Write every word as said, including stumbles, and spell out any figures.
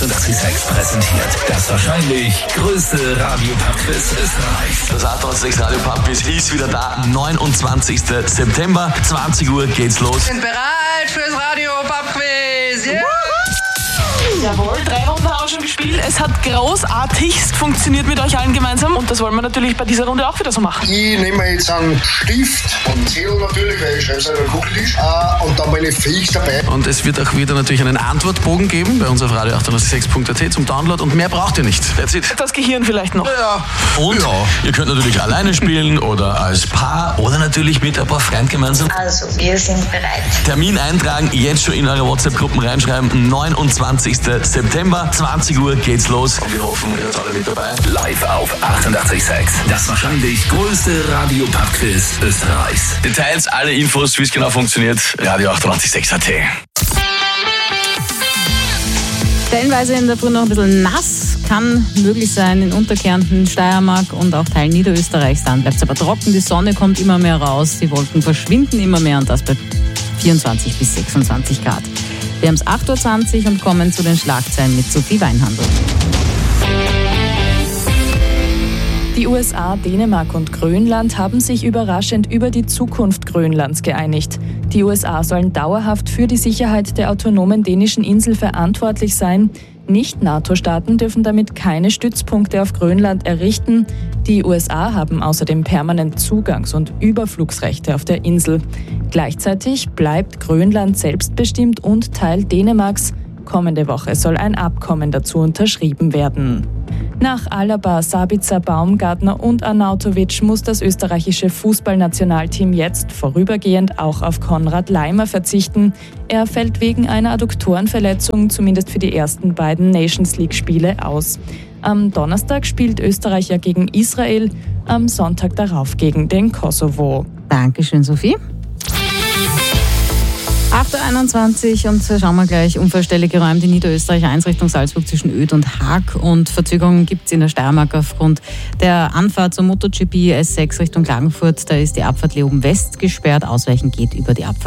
achtundachtzig Komma sechs präsentiert das wahrscheinlich größte Radio-Pub-Quiz Österreichs. Das achtundachtzig Komma sechs Radio-Pub-Quiz ist wieder da. neunundzwanzigsten September, zwanzig Uhr geht's los. Wir sind bereit fürs Radio-Pub-Quiz. Yeah. Jawohl, drei Runden haben wir schon gespielt. Es hat großartigst funktioniert mit euch allen gemeinsam und das wollen wir natürlich bei dieser Runde auch wieder so machen. Ich nehme jetzt einen Stift und Zettel natürlich, weil ich schreibe es auf den Kugeltisch, äh, und dann bin ich fähig dabei. Und es wird auch wieder natürlich einen Antwortbogen geben bei uns auf radio achtundachtzig Komma sechs punkt a t zum Download und mehr braucht ihr nicht. That's it. Das Gehirn vielleicht noch. Ja. Und ja. Ihr könnt natürlich alleine spielen oder als Paar oder natürlich mit ein paar Freunden gemeinsam. Also, wir sind bereit. Termin eintragen, jetzt schon in eure WhatsApp-Gruppen reinschreiben. neunundzwanzigsten September, zwanzig Uhr geht's los. Und wir hoffen, ihr seid alle mit dabei. Live auf achtundachtzig Komma sechs. Das wahrscheinlich größte Radio-Pub-Quiz Österreichs. Details, alle Infos, wie es genau funktioniert, radio achtundachtzig Komma sechs punkt a t. Stellenweise in der Früh noch ein bisschen nass, kann möglich sein in Unterkärnten, Steiermark und auch Teilen Niederösterreichs. Dann bleibt es aber trocken, die Sonne kommt immer mehr raus, die Wolken verschwinden immer mehr und das bei vierundzwanzig bis sechsundzwanzig Grad. Wir haben es acht Uhr zwanzig und kommen zu den Schlagzeilen mit Sophie Weinhandel. Die U S A, Dänemark und Grönland haben sich überraschend über die Zukunft Grönlands geeinigt. Die U S A sollen dauerhaft für die Sicherheit der autonomen dänischen Insel verantwortlich sein. Nicht-NATO-Staaten dürfen damit keine Stützpunkte auf Grönland errichten. Die U S A haben außerdem permanent Zugangs- und Überflugsrechte auf der Insel. Gleichzeitig bleibt Grönland selbstbestimmt und Teil Dänemarks. Kommende Woche soll ein Abkommen dazu unterschrieben werden. Nach Alaba, Sabitzer, Baumgartner und Arnautovic muss das österreichische Fußballnationalteam jetzt vorübergehend auch auf Konrad Laimer verzichten. Er fällt wegen einer Adduktorenverletzung zumindest für die ersten beiden Nations-League-Spiele aus. Am Donnerstag spielt Österreich ja gegen Israel, am Sonntag darauf gegen den Kosovo. Dankeschön, Sophie. acht Uhr einundzwanzig und schauen wir gleich, Unfallstelle geräumt in Niederösterreich eins Richtung Salzburg zwischen Oedt und Haag und Verzögerungen gibt es in der Steiermark aufgrund der Anfahrt zum MotoGP S sechs Richtung Klagenfurt. Da ist die Abfahrt Leoben West gesperrt, Ausweichen geht über die Abfahrt